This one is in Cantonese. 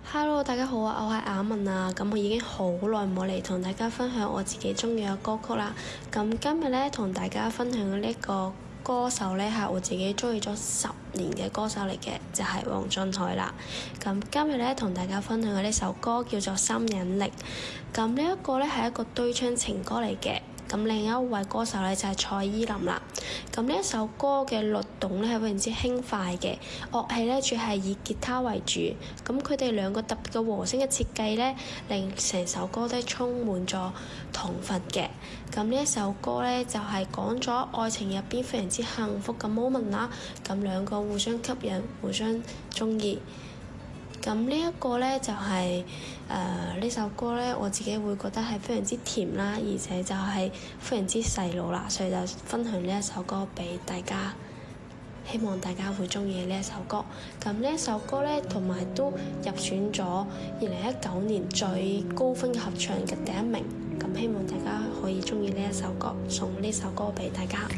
Hello，大家好啊，我係阿文啊。咁我已經好耐冇嚟同大家分享我自己中意嘅歌曲啦。咁今日咧同大家分享嘅呢個歌手咧係我自己中意咗10年嘅歌手嚟嘅，就係黃俊凱啦。咁今日咧同大家分享嘅呢首歌叫做《心引力》。咁呢一個咧係一個對唱情歌嚟嘅。咁另一位歌手咧就係蔡依林啦。咁呢一首歌嘅律動咧係非常之輕快嘅，樂器咧主要係以吉他為主。咁佢哋兩個特別嘅和聲嘅設計咧，令成首歌都充滿咗糖分嘅。咁呢一首歌咧就係講咗愛情入邊非常之幸福嘅 moment 啦。咁兩個互相吸引，互相中意。咁呢一個咧就係呢首歌咧，我自己會覺得係非常之甜啦，而且就係非常之細路啦，所以就分享呢一首歌俾大家，希望大家會中意呢一首歌。咁呢一首歌咧，同埋都入選咗2019年最高分嘅合唱嘅第1名。咁希望大家可以中意呢一首歌，送呢首歌俾大家。